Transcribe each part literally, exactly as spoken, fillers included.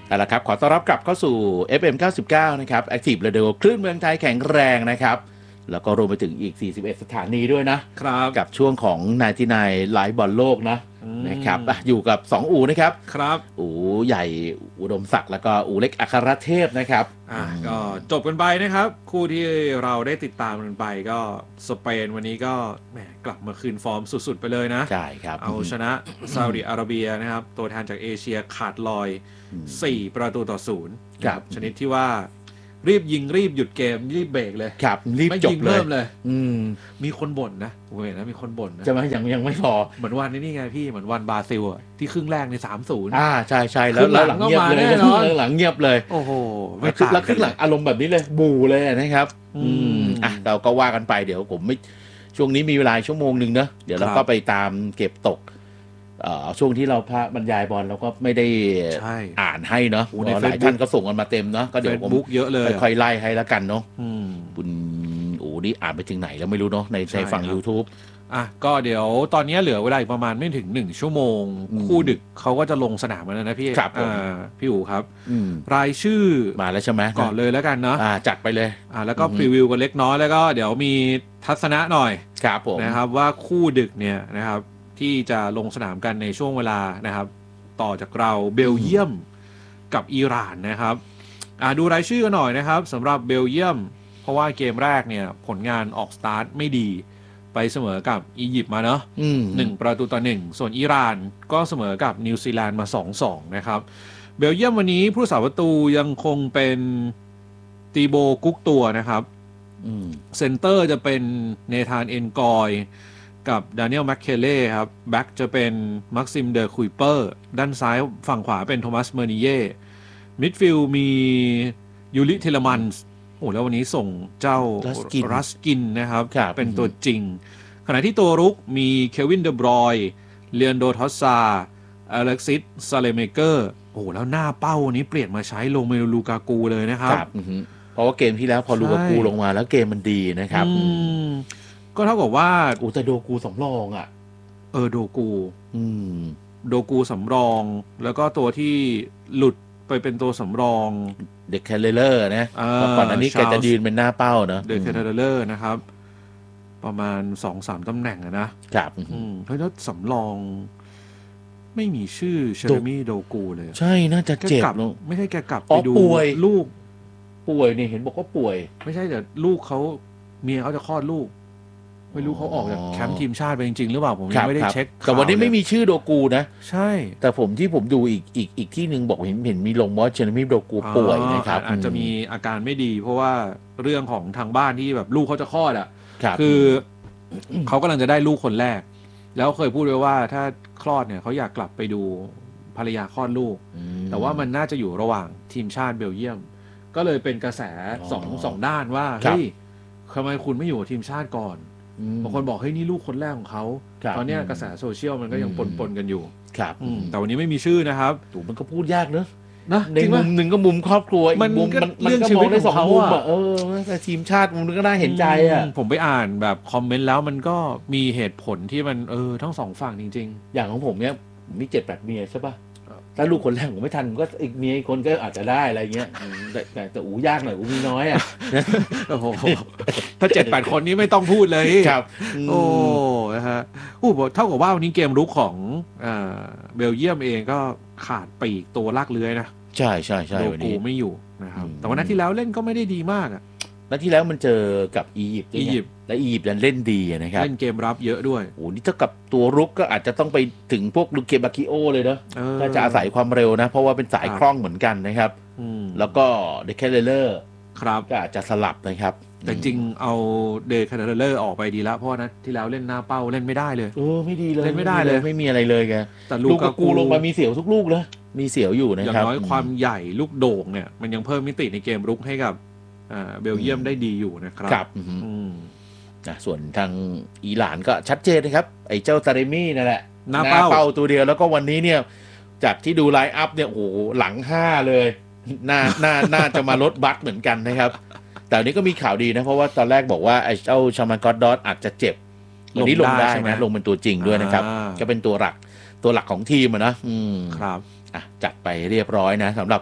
เอาละครับขอต้อนรับกลับเข้าสู่ เอฟ เอ็ม เก้าสิบเก้า นะครับ Active Radio คลื่นเมืองไทยแข็งแรงนะครับแล้วก็รวมไปถึงอีกสี่สิบเอ็ดสถานีด้วยนะครับกับช่วงของไนน์ตี้ไนน์ไลฟ์บอลโลกนะนะครับอยู่กับสองอูนะครับครับอูใหญ่อุดมศักดิ์แล้วก็อูเล็กอัครเทพนะครับอ่าก็จบกันไปนะครับคู่ที่เราได้ติดตามกันไปก็สเปนวันนี้ก็แหมกลับมาคืนฟอร์มสุดๆไปเลยนะใช่ครับเอาชนะซาอุดิอาระเบียนะครับตัวแทนจากเอเชียขาดลอยสี่ประตูต่อศูนย์ครับชนิดที่ว่ารีบยิงรีบหยุดเกมรีบเบรกเลยครับรีบจบเลยเลยอืมมีคนบ่นนะผมเห็นนะมีคนบ่นนะจะมายังยังไม่พอเหมือนวันนี้นี่ไงพี่เหมือนวันบราซิลอ่ะที่ครึ่งแรกใน สามศูนย์อ่าใช่ๆแล้วหลังเงียบเลยหลังเงียบเลยโอ้โหไม่ต่างแล้วครึ่งหลังอารมณ์แบบนี้เลยบูเลยนะครับอืมอ่ะเราก็ว่ากันไปเดี๋ยวผมไม่ช่วงนี้มีเวลาชั่วโมงนึงนะเดี๋ยวเราก็ไปตามเก็บตกเอ่อช่วงที่เราพระบรรยายบอลเราก็ไม่ได้อ่านให้เนาะหลายท่านก็ส่งกันมาเต็มเนาะก็เดี๋ยวผมเยอะเลยค่อยๆไล่ให้แล้วกันเนาะคุณโอ้นี่อ่านไปถึงไหนแล้วไม่รู้เนาะในในฝั่ง YouTube อ่ะก็เดี๋ยวตอนนี้เหลือเวลาอีกประมาณไม่ถึงหนึ่งชั่วโมงคู่ดึกเขาก็จะลงสนามแล้วนะพี่ครับอ่าพี่อู๋ครับรายชื่อมาแล้วใช่ไหมก่อนเลยแล้วกันเนาะอ่าจัดไปเลยอ่าแล้วก็พรีวิวกันเล็กน้อยแล้วก็เดี๋ยวมีทัศนะหน่อยครับผมนะครับว่าคู่ดึกเนี่ยนะครับที่จะลงสนามกันในช่วงเวลานะครับต่อจากเราเบลเยียมกับอิหร่านนะครับอ่าดูรายชื่อกันหน่อยนะครับสำหรับเบลเยียมเพราะว่าเกมแรกเนี่ยผลงานออกสตาร์ทไม่ดีไปเสมอกับอียิปต์มาเนาะหนึ่งประตูต่อหนึ่งส่วนอิหร่านก็เสมอกับนิวซีแลนด์มา สองสอง นะครับเบลเยียมวันนี้ผู้รักษาประตูยังคงเป็นตีโบกุ๊กตัวนะครับเซนเตอร์จะเป็นเนธานเอนกอยกับดานิเอลแมคเคเล่ครับแบ็กจะเป็นมักซิมเดอคุยเปอร์ด้านซ้ายฝั่งขวาเป็นโทมัสเมอร์นิเย่มิดฟิลด์มียูริเทเลมันส์โอ้แล้ววันนี้ส่งเจ้ารัสกินนะครับเป็นตัวจริงขณะที่ตัวรุกมีเควินเดอบรอยเลียนโดทอสซาอเล็กซิสซาเลเมเกอร์โอ้แล้วหน้าเป้าวันนี้เปลี่ยนมาใช้โรเมโลลูกากูเลยนะครับเพราะว่าเกมที่แล้วพอลูกากูลงมาแล้วเกมมันดีนะครับก็เท่ากับว่าอูแต่โดกูสำรองอ่ะเออโดกูโดกูสำรองแล้วก็ตัวที่หลุดไปเป็นตัวสำรองเด็กแคลเลอร์นะก่อนอันนี้แกจะยืนเป็นหน้าเป้าเนอะเด็กแคลเลอร์นะครับประมาณ สองสาม ตำแหน่งนะครับอืมแล้วสำรองไม่มีชื่อเชอร์มี่โดกูเลยใช่น่าจะเจ็บไม่ใช่แกกลับไปดูลูกป่วยนี่เห็นบอกว่าป่วยไม่ใช่แต่ลูกเขาเมียเขาจะคลอดลูกไม่รู้เขาออกจากแคมป์ทีมชาติไปจริงๆหรือเปล่าผมยังไม่ได้เช็คแต่วันนี้ไม่มีชื่อโดกูนะใช่แต่ผมที่ผมดูอีกอีกอีกที่นึงบอกเห็นเห็นมีลงว่าเชอร์มี่โดกูป่วยนะครับอาจจะมีอาการไม่ดีเพราะว่าเรื่องของทางบ้านที่แบบลูกเขาจะคลอดอ่ะคือเขากำลังจะได้ลูกคนแรกแล้วเคยพูดไว้ว่าถ้าคลอดเนี่ยเขาอยากกลับไปดูภรรยาคลอดลูกแต่ว่ามันน่าจะอยู่ระหว่างทีมชาติเบลเยียมก็เลยเป็นกระแสสองสองด้านว่าเฮ้ยทำไมคุณไม่อยู่กับทีมชาติก่อนบางคนบอกเฮ้ยนี่ลูกคนแรกของเขาตอนนี้กระแสโซเชียลมันก็ยังปนๆกันอยู่ครับแต่วันนี้ไม่มีชื่อนะครับถูกมันก็พูดยากเนอะนะในมุมหนึ่งก็มุมครอบครัวอีกมุมมันมันก็มองได้สองมุมอ่ะเออแต่ทีมชาติมุมนึงก็น่าเห็นใจอ่ะผมไปอ่านแบบคอมเมนต์แล้วมันก็มีเหตุผลที่มันเออทั้งสองฝั่งจริงๆอย่างของผมเนี้ยมีเจ็ดแปดเมียใช่ป่ะถ้าลูกคนแรกผมไม่ทันก็อีกเมียอีกคนก็อาจจะได้อะไรเงี้ยแต่แต่แต่อูยากหน่อยอูมีน้อยอ่ะโอ้โหถ้าเจ็ดแปดคนนี้ไม่ต้องพูดเลยครับโอ้นะฮะอู้เท่ากับว่าวันนี้เกมรุกของเบลเยียมเองก็ขาดปีกตัวลากเลื้อยนะใช่ใช่ใช่โดกูไม่อยู่นะครับแต่วันนั้นที่แล้วเล่นก็ไม่ได้ดีมากอ่ะนัดที่แล้วมันเจอกับอียิปต์อียิปต์และอียิปต์เล่นดีนะครับเล่นเกมรับเยอะด้วยโอ้นี่เท่ากับตัวรุกก็อาจจะต้องไปถึงพวกลูเกบาคิโอเลยเนาะถ้าจะอาศัยความเร็วนะเพราะว่าเป็นสายคล่องเหมือนกันนะครับแล้วก็เดคเคเลเลอร์ครับก็อาจจะสลับนะครับแต่จริงเอาเดคเคเลเลอร์ออกไปดีแล้วเพราะนะที่แล้วเล่นหน้าเป้าเล่นไม่ได้เลยเออไม่ดีเลยเล่นไม่ได้เลยไม่มีอะไรเลยแกแต่ลูกกากูลงมามีเสียวทุกลูกเลยมีเสียวอยู่นะครับอย่างน้อยความใหญ่ลูกโด่งเนี่ยมันยังเพิ่มมิติในเกมรุกให้กับเบลเยียมได้ดีอยู่นะครับครับนะส่วนทางอิหร่านก็ชัดเจนนะครับไอ้เจ้าตาเรมี่นั่นแหละหน้าเป้าเป้าตัวเดียวแล้วก็วันนี้เนี่ยจากที่ดูไลน์อัพเนี่ยโอ้โหหลังห้าเลยน่าน่าน่าจะมาลดบัตเหมือนกันนะครับแต่อันนี้ก็มีข่าวดีนะเพราะว่าตอนแรกบอกว่าไอ้เจ้าชามากอดดอสอาจจะเจ็บวันนี้ลงได้นะลงเป็นตัวจริงด้วยนะครับก็เป็นตัวหลักตัวหลักของทีมนะอืมครับอ่ะจัดไปเรียบร้อยนะสำหรับ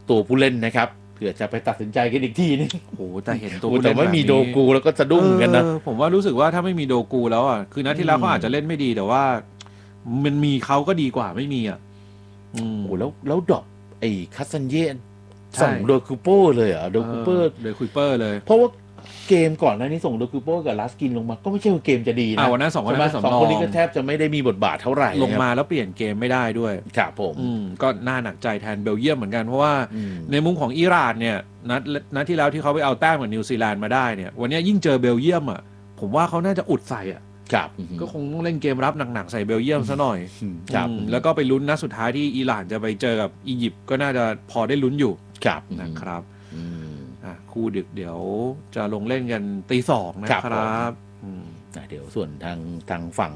ตัวผู้เล่นนะครับเผื่อจะไปตัดสินใจกันอีกทีนึงโอ้แต่เห็นตัวผู้เล่นแต่ไม่มีโดกูแล้วก็สะดุ้งกันนะผมว่ารู้สึกว่าถ้าไม่มีโดกูแล้วอ่ะคือนัดที่แล้วเขาอาจจะเล่นไม่ดีแต่ว่ามันมีเขาก็ดีกว่าไม่มีอ่ะโอ้แล้วแล้วดรอปไอ้คัสซันเย่ส่งโดคูเปอร์เลยอ่ะโดคูเปอร์โดคูเปอร์เลยเพราะว่าเกมก่อนหน้านี้ส่งโดคูเปอร์กับลาสกินลงมาก็ไม่ใช่ว่าเกมจะดีนะวันนั้นสองคนนั้นสองคนนี้ก็แทบจะไม่ได้มีบทบาทเท่าไหร่ลงมาแล้วเปลี่ยนเกมไม่ได้ด้วยครับผมก็น่าหนักใจแทนเบลเยียมเหมือนกันเพราะว่าในมุมของอิหร่านเนี่ยนัดนัดที่แล้วที่เขาไปเอาแต้มกับนิวซีแลนด์มาได้เนี่ยวันนี้ยิ่งเจอเบลเยียมอ่ะผมว่าเขาน่าจะอุดใส่อ่ะก็คงต้องเล่นเกมรับหนักๆใส่เบลเยียมซะหน่อยแล้วก็ไปลุ้นนัดสุดท้ายที่อิหร่านจะไปเจอกับอียิปต์ก็น่าจะพอได้ลุ้นอยู่นะครับคู่ดึกเดี๋ยวจะลงเล่นกันตีสองนะครับเดี๋ยวส่วนทางทางฝั่ง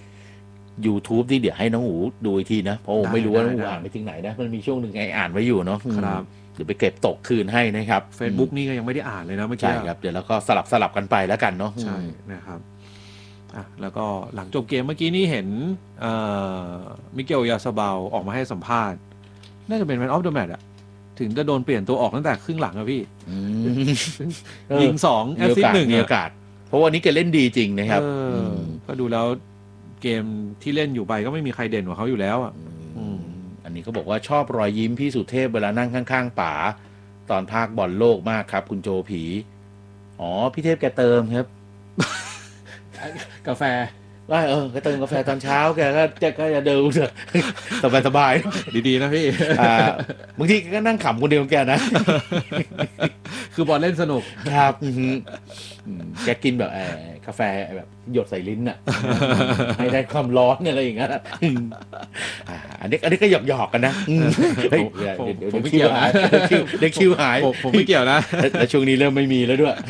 YouTube ที่เดี๋ยวให้น้องอูดูอีกทีนะเพราะไม่รู้ว่าน้องอูอ่านไปถึงไหนนะมันมีช่วงหนึ่งไงอ่านไว้อยู่เนาะครับเดี๋ยวไปเก็บตกคืนให้นะครับ Facebook นี่ก็ยังไม่ได้อ่านเลยนะเมื่อกี้ใช่ครับเดี๋ยวแล้วก็สลับสลับกันไปแล้วกันเนาะใช่นะครับอ่ะแล้วก็หลังจบเกมเมื่อกี้นี่เห็นมิเกลยาซาบาลออกมาให้สัมภาษณ์น่าจะเป็นแมนออฟเดอะแมตช์อะถึงจะโดนเปลี่ยนตัวออกตั้งแต่ครึ่งหลังอะพี่ยิงสองแอสซิสต์หนึ่งมีโอกาสเพราะวันนี้แกเล่นดีจริงนะครับก็ดูแล้วเกมที่เล่นอยู่ไปก็ไม่มีใครเด่นกว่าเขาอยู่แล้วอ่ะอันนี้เขาบอกว่าชอบรอยยิ้มพี่สุเทพเวลานั่งข้างๆป๋าตอนภาคบอลโลกมากครับคุณโจผีอ๋อพี่เทพแกเติมครับกาแฟว่าเออก็เติมกาแฟตอนเช้าแกก็จะก็จะเดินสบายสบายดีๆนะพี่บางทีก็นั่งขำคนเดียวแกนะคือบอลเล่นสนุกครับแกกินแบบแอบกาแฟแบบหยดใส่ลิ้นอ่ะให้ได้ความร้อนอะไรอย่างเงี้ยอันนี้อันนี้ก็หยอกๆกันนะผมไม่เกี่ยวนะเด็กคิวหายผมไม่เกี่ยวนะแต่ช่วงนี้เริ่มไม่มีแล้วด้วย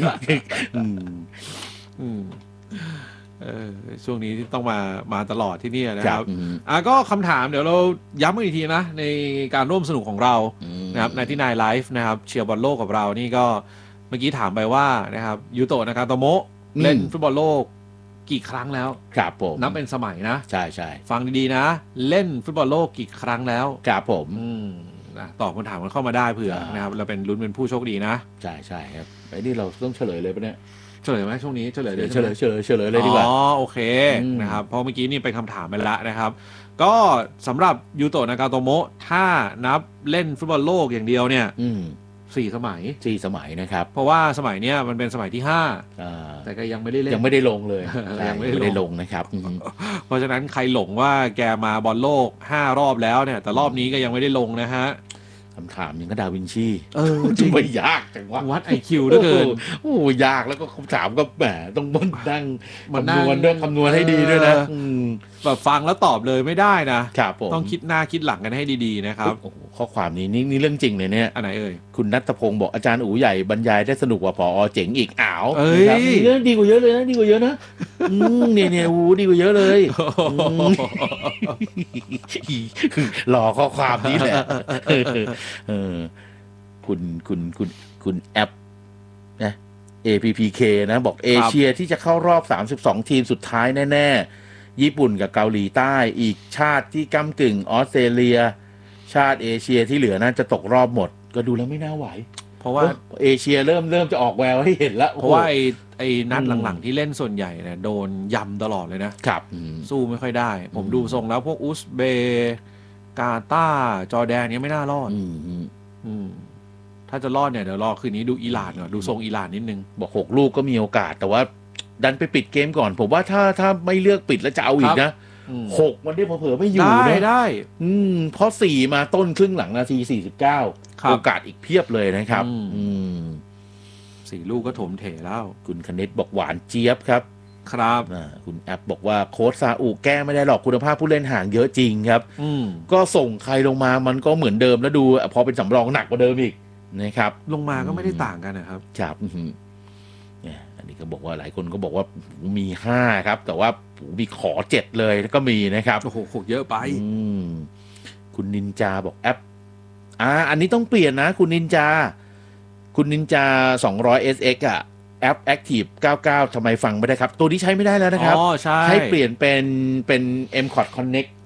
เออช่วงนี้ต้องมามาตลอดที่นี่นะครับอ่ะก็คำถามเดี๋ยวเราย้ำกันอีกทีนะในการร่วมสนุกของเรานะครับในที่นายไลฟ์นะครับเชียร์บอลโลกกับเรานี่ก็เมื่อกี้ถามไปว่านะครับยูโตะนากาโตโมะเล่นฟุตบอลโลกกี่ครั้งแล้วครับผมนับเป็นสมัยนะใช่ใช่ฟังดีๆนะเล่นฟุตบอลโลกกี่ครั้งแล้วครับผมนะตอบคำถามกันเข้ามาได้เผื่อนะครับเราเป็นลุ้นเป็นผู้โชคดีนะใช่ใช่ครับไอ้นี่เราต้องเฉลยเลยปะเนี่ยเฉลยไหมช่วงนี้เฉลยเลยเฉลยเฉลยเฉลยเลยดีกว่าอ๋อโอเคนะครับเพราะเมื่อกี้นี่เป็นคำถามไปแล้วนะครับก็สำหรับยูโตะนากาโตโมะถ้านับเล่นฟุตบอลโลกอย่างเดียวเนี่ยสี่สมัยสี่สมัยนะครับเพราะว่าสมัยเนี้ยมันเป็นสมัยที่ห้าแต่ก็ยังไม่ได้เล่นยังไม่ได้ลงเลยยังไม่ได้ลงนะครับเพราะฉะนั้นใครหลงว่าแกมาบอลโลกห้ารอบแล้วเนี่ยแต่รอบนี้ก็ยังไม่ได้ลงนะฮะคำถามยังก็ดาวินชีเออจริงไม่ยากจังวะวัด ไอ คิว ด้วยเกินโอ้ยากแล้วก็คำถามก็แหมต้องบนดังคำนวณด้วยคำนวณให้ดีด้วยนะแบบฟังแล้วตอบเลยไม่ได้นะครับต้องคิดหน้าคิดหลังกันให้ดีๆนะครับโอ้โหข้อความนี้นี่นี่เรื่องจริงเลยเนี่ยอันไหนเอ่ยคุณณัฐพงศ์บอกอาจารย์อู๋ใหญ่บรรยายได้สนุกกว่าผอเจ๋งอีกอ้าวเรื่องดีกว่าเยอะเลยนะดีกว่าเยอะนะเนี่ยเนี่ยอู๋ดีกว่าเยอะเลยหล่อข้อความนี้แหละเออคุณคุณคุณคุณแอปนะ เอ พี พี เค นะบอกเอเชียที่จะเข้ารอบสามสิบสองทีมสุดท้ายแน่ๆญี่ปุ่นกับเกาหลีใต้อีกชาติที่ก้ำกึ่งออสเตรเลียชาติเอเชียที่เหลือน่าจะตกรอบหมดก็ดูแล้วไม่น่าไหวเพราะว่าเอเชียเริ่มเริ่มจะออกแววให้เห็นแล้วเพราะว่าไอ้ไอ้นัดหลังๆที่เล่นส่วนใหญ่เนี่ยโดนยำตลอดเลยนะครับสู้ไม่ค่อยได้ผมดูทรงแล้วพวกอุซเบย์กาตาร์จอร์แดนเนี่ยไม่น่ารอดอืมถ้าจะรอดเนี่ยเดี๋ยวรอคืนนี้ดูอิหร่านก่อนดูทรงอิหร่านนิดนึงบอกหกลูกก็มีโอกาสแต่ว่าดันไปปิดเกมก่อนผมว่าถ้าถ้าไม่เลือกปิดแล้วจะเอาอีกนะหกมันได้เผลอไม่อยู่นะได้ได้อืมเพราะสี่มาต้นครึ่งหลังนาทีสี่สิบเก้าโอกาสอีกเพียบเลยนะครับอืมสี่ลูกก็ถมเถแล้วคุณคณิตบอกหวานเจี๊ยบครับครับคุณแอปบอกว่าโค้ชซาอุแก้ไม่ได้หรอกคุณภาพผู้เล่นห่างเยอะจริงครับก็ส่งใครลงมามันก็เหมือนเดิมแล้วดูพอเป็นสำรองหนักกว่าเดิมอีกนะครับลงมาก็ไม่ได้ต่างกันนะครับครับเนี่ยอันนี้ก็บอกว่าหลายคนก็บอกว่ามีห้าครับแต่ว่ามีขอเจ็ดเลยก็มีนะครับโอ้โหเยอะไปคุณนินจาบอกแอปอ่าอันนี้ต้องเปลี่ยนนะคุณนินจาคุณนินจาสองร้อย เอส เอ็กซ์ อ่ะแอป Active เก้าสิบเก้าทำไมฟังไม่ได้ครับตัวนี้ใช้ไม่ได้แล้วนะครับอ๋อใช่ให้เปลี่ยนเป็นเป็น เอ็ม คอร์ด Connect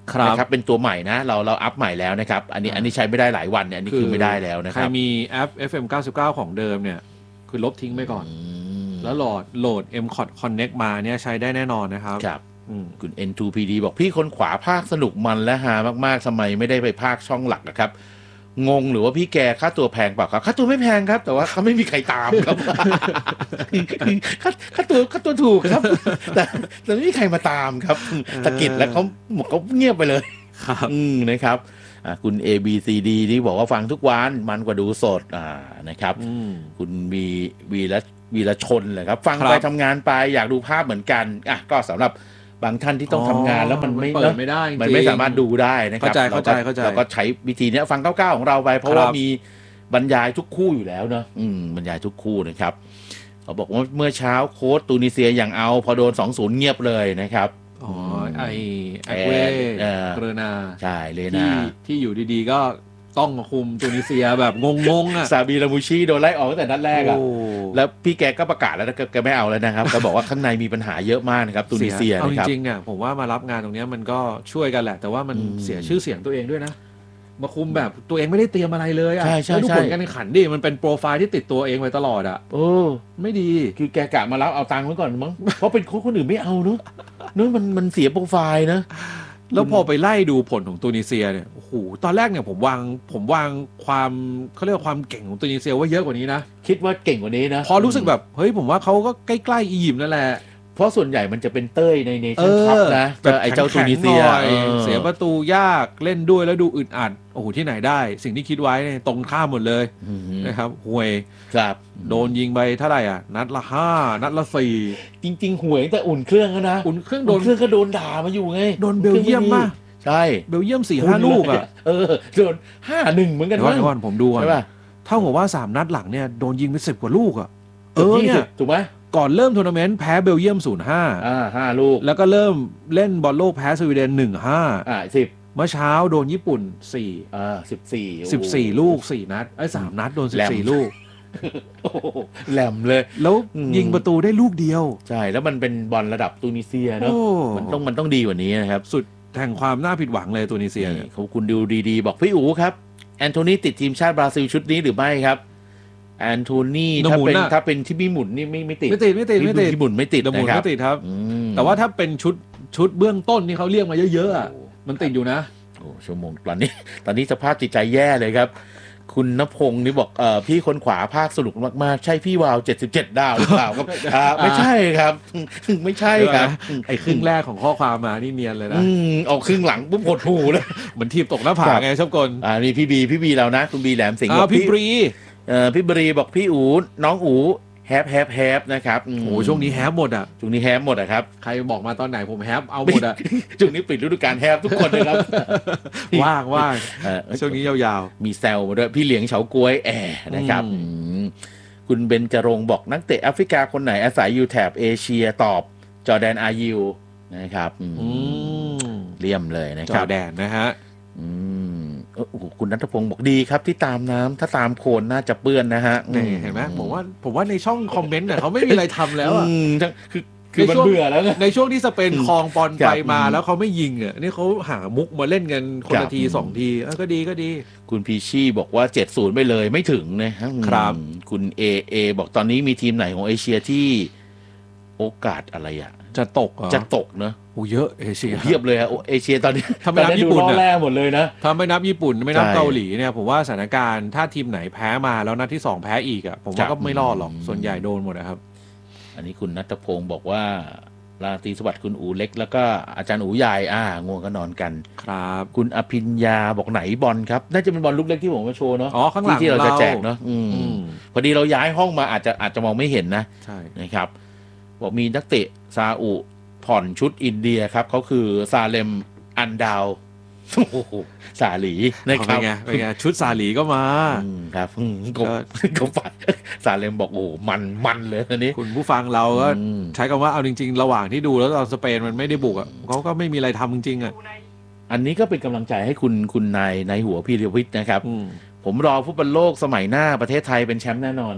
นะครับเป็นตัวใหม่นะเราเราอัพใหม่แล้วนะครับอันนี้อันนี้ใช้ไม่ได้หลายวันเนี่ยอันนี้คือไม่ได้แล้วนะครับใครมีแอป เอฟ เอ็ม เก้าสิบเก้า ของเดิมเนี่ยคือลบทิ้งไปก่อนแล้วโหลดโหลด เอ็ม คอท Connect มาเนี่ยใช้ได้แน่นอนนะครับครับคุณ เอ็น ทู พี ดี บอกพี่คนขวาภาคสนุกมันและฮามากๆทำไมไม่ได้ไปภาคช่องหลักนะครับงงหรือว่าพี่แกค่าตัวแพงเปล่าครับค่าตัวไม่แพงครับแต่ว่าเขาไม่มีใครตามครับค่าค่าตัวค่าตัวถูกครับแต่แต่ไม่มีใครมาตามครับตะกิดแล้วเขาเขาเงียบไปเลยครับอืมนะครับคุณ เอ บี ซี ดี นี่บอกว่าฟังทุกวันมันกว่าดูสดอ่านะครับคุณวีวีละวีละชนเลยครับฟังไปทำงานไปอยากดูภาพเหมือนกันอ่ะก็สำหรับบางท่านที่ต้องทำงานแล้วมันไม่เปิดไม่ได้มันไม่สามารถดูได้นะครับเข้าใจเข้าใจเราก็ใช้วิธีนี้ฟังเก้าเก้าของเราไปเพราะว่ามีบรรยายทุกคู่อยู่แล้วเนาะอืมบรรยายทุกคู่นะครับเขาบอกว่าเมื่อเช้าโค้ชตูนิเซียอย่างเอาพอโดน สองศูนย์ เงียบเลยนะครับอ๋อไอไอเวเกรนาใช่เลนาที่อยู่ดีๆก็ต้องคุมตูนิเซียแบบงงๆอ่ะซาบีรามูชีโดนไล่ออกตั้งแต่นัดแรกอ่ะแล้วพี่แกก็ประกาศแล้วนะแกไม่เอาแล้วนะครับก็บอกว่าข้างในมีปัญหาเยอะมากนะครับตูนิเซียนะครับเอาจริงๆอ่ะผมว่ามารับงานตรงนี้มันก็ช่วยกันแหละแต่ว่ามันเสียชื่อเสียงตัวเองด้วยนะมาคุมแบบตัวเองไม่ได้เตรียมอะไรเลยอ่ะแล้วดูผลการแข่งขันดิมันเป็นโปรไฟล์ที่ติดตัวเองไว้ตลอดอ่ะเออไม่ดีคือแกกะมารับเอาตังค์ไว้ก่อนมั้งเพราะเป็นโค้ชคนอื่นไม่เอาเนอะเนอะมันมันเสียโปรไฟล์นะแล้วพอไปไล่ดูผลของตูนิเซียเนี่ยโอ้โหตอนแรกเนี่ยผมวางผมวางความเขาเรียกว่าความเก่งของตูนิเซียว่าเยอะกว่านี้นะคิดว่าเก่งกว่านี้นะพอรู้สึกแบบเฮ้ยผมว่าเขาก็ใกล้ๆอียิปต์นั่นแหละเพราะส่วนใหญ่มันจะเป็นเต้ยในเนชั่นคัพนะแต่ไอ้เจ้าตูนิเซียเสียประตูยากเล่นด้วยแล้วดูอึดอัดโอ้โหที่ไหนได้สิ่งที่คิดไว้เนี่ยตรงข้ามหมดเลยนะครับห่วยครับโดนยิงไปเท่าไหร่อ่ะนัดละห้านัดละสี่จริงๆห่วยแต่อุ่นเครื่องนะอุ่นเครื่องโดนเครื่องก็โดนด่ามาอยู่ไงโดนเบลเยียมมาใช่เบลเยียมสี่ห้าลูกอ่ะเออโดนห้าหนึ่งเหมือนกันนะก่อนผมดูก่อนเท่ากับว่าสามนัดหลังเนี่ยโดนยิงไปสิบกว่าลูกอ่ะเออเนี่ยถูกไหมก่อนเริ่มทัวร์นาเมนต์แพ้เบลเยียม ศูนย์ห้าอ่าห้าลูกแล้วก็เริ่มเล่นบอลโลกแพ้สวีเดน หนึ่งห้าอ่าสิบเมื่อเช้าโดนญี่ปุ่นสี่อ่าสิบสี่สิบสี่ลูกสี่นัดไอ้สามนัดโดนสิบสี่ลูกแหลมเลยแล้วยิงประตูได้ลูกเดียวใช่แล้วมันเป็นบอลระดับตูนิเซียเนาะมันต้องมันต้องดีกว่านี้นะครับสุดแห่งความน่าผิดหวังเลยตูนิเซียเขาคุณดูดีๆบอกพี่อู๋ครับแอนโทนีติดทีมชาติบราซิลชุดนี้หรือไม่ครับแอนโทนีถ้าเป็นถ้าเป็นที่มีหมุนนี่ไม่ไม่ติดไม่ติดไม่ติดไม่ติดที่หมุนไม่ติดนะครับไม่ติดครับแต่ว่าถ้าเป็นชุดชุดเบื้องต้นที่เขาเรียกมาเยอะๆมันติดอยู่นะโอ้ชั่วโมงตอนนี้ตอนนี้สภาพจิตใจแย่เลยครับคุณณพงศ์นี่บอกเอ่อพี่คนขวาภาคสนุกมากๆใช่พี่วาวเจ็ดสิบเจ็ดดาวหรือเปล่าครับไม่ใช่ครับไม่ใช่ครับไอ้ครึ่งแรกของข้อความมานี่เนียนเลยนะออกครึ่งหลังปุ๊บหดหูเลยเหมือนทีมตกหน้าผาไงชอบกลอ่านี่พี่บีพี่บีเรานะคุณบีแหลมสิงห์พี่บรีเอ่อพี่บรีบอกพี่อูน้องอูแฮปแฮปแฮปนะครับโอ้ช่วงนี้แฮปหมดอ่ะช่วงนี้แฮปหมดอ่ะครับใครบอกมาตอนไหนผมแฮปเอาหมดอ่ะช่วงนี้ปิดฤดูกาลแฮปทุกคนเลยครับว่างว่างช่วงนี้ยาวๆมีแซวมาด้วยพี่เหลียงเฉาก๊วยแอนะครับคุณเบนจรงบอกนักเตะแอฟริกาคนไหนอาศัยอยู่แถบเอเชียตอบจอร์แดนอายิวนะครับเลี่ยมเลยนะครับจอร์แดนนะฮะคุณณัฐพงศ์บอกดีครับที่ตามน้ำถ้าตามโคลนน่าจะเปื้อนนะฮะเห็นไหมผมว่าผมว่าในช่องคอมเมนต์เนี่ยเขาไม่มีอะไรทำแล้วอ่ะคือคือมันเบื่อแล้วในช่วงที่สเปนคลองบอลไปมาแล้วเขาไม่ยิงอ่ะนี่เขาหามุกมาเล่นกันคนละทีสองทีก็ดีก็ดีคุณพีชี่บอกว่าเจ็ดศูนย์ไปเลยไม่ถึงนะครับคุณเอเอบอกตอนนี้มีทีมไหนของเอเชียที่โอกาสอะไรอ่ะจะตกจะตกเนอะโอ้เยอะเอเชียเทียบเลยอะเอเชียตอนนี้ถ้าไม่นับญี่ปุ่นแรกหมดเลยนะถ้าไม่นับญี่ปุ่นไม่นับเกาหลีเนี่ยผมว่าสถานการณ์ถ้าทีมไหนแพ้มาแล้วนัดที่สองแพ้อีกอ่ะผมว่าก็ไม่รอดหรอกส่วนใหญ่โดนหมดนะครับอันนี้คุณณัฐพงศ์บอกว่าราตรีสวัสดิ์คุณอูเล็กแล้วก็อาจารย์อูใหญ่อ่าง่วงก็นอนกันครับคุณอภิญญาบอกไหนบอลครับน่าจะเป็นบอลลูกเล็กที่ผมมาโชว์เนาะอ๋อข้างหลังที่เราจะแจกเนาะพอดีเราย้ายห้องมาอาจจะอาจจะมองไม่เห็นนะใช่นะครับบอกมีนักเตะซาอุผ่อนชุดอินเดียครับเขาคือซาเลมอันดาวโอ้โหสาหลีนะครับเป็นไงเป็นไงชุดสาหลีก็มาครับก็ก็ฝันสาเลมบอกโอ้มันมันเลยอันนี้คุณผู้ฟังเราก็ใช้คำว่าเอาจริงๆระหว่างที่ดูแล้วตอนสเปนมันไม่ได้บุกอ่ะเขาก็ไม่มีอะไรทำจริงๆอ่ะอันนี้ก็เป็นกำลังใจให้คุณคุณนายในหัวพีรวิทย์นะครับผมรอฟุตบอลโลกสมัยหน้าประเทศไทยเป็นแชมป์แน่นอนโห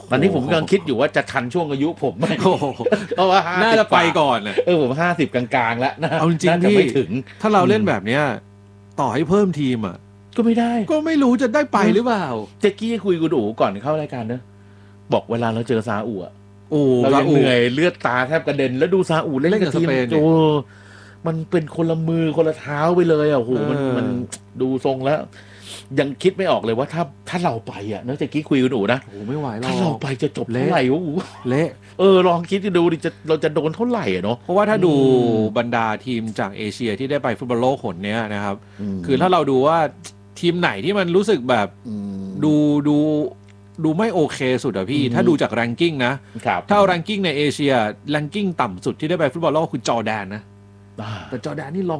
ตอนนี้ผมกำลังคิดอยู่ว่าจะทันช่วงอายุผมไหมโอ้โหเพราะว่าห้าน่าสิบจะไปก่อนน่ะเออผมห้าสิบกลางๆแล้วนะเอาจริงๆน่าจะพี่ไม่ถึงถ้าเราเล่นแบบเนี้ยต่อให้เพิ่มทีมอ่ะก็ไม่ได้ก็ไม่รู้จะได้ไปหรือเปล่าเจ๊กี้คุยกับอู๋ก่อนเข้ารายการเนอะบอกเวลาเราเจอซาอุอะโอ้เราซายังอุเหนื่อยเลือดตาแทบกระเด็นแล้วดูซาอุเล่นเล่นกักับบ ทีมสเปนเนี่ยโอ้มันเป็นคนละมือคนละเท้าไปเลยอ่ะโอ้โหมันเออมันดูทรงแล้ว ยังคิดไม่ออกเลยว่าถ้าถ้าเราไปอ่ะเนอะเจ๊กี้คุยกับอู๋นะโอ้ไม่ไหวหรอกถ้าเราไปจะจบเท่าไหร่วะอู๋เละเออลองคิดดูดิจะเราจะโดนเท่าไหร่อ่ะเนาะเพราะว่าถ้าดูอืมบรรดาทีมจากเอเชียที่ได้ไปฟุตบอลโลกหนเนี้ยนะครับมคือถ้าเราดูว่าทีมไหนที่มันรู้สึกแบบอืมดูดูดูไม่โอเคสุดอะพี่อืมถ้าดูจากแรงกิ้งนะครับ ถ้าเอาแรงกิ้งในเอเชียแรงกิ้งต่ำสุดที่ได้ไปฟุตบอลโลกคือจอร์แดนนะอ่าแต่จอร์แดนนี่ลอง